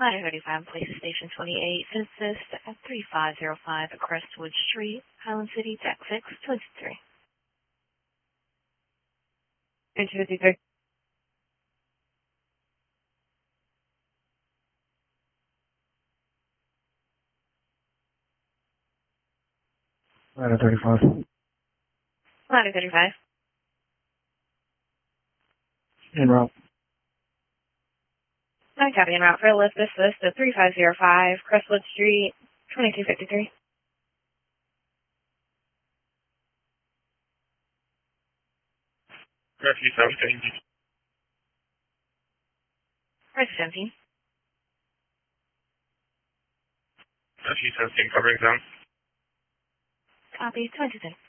Ladder 35, places station 28, assist at 3505 Crestwood Street, Highland City, Deck 6, 23. 23. Ladder 35. Ladder 35. En route. I copy en route for a lift assist at 3505 Crestwood Street, 2253. Rescue 17. Rescue 17. Rescue 17, covering zone. Copy, 22.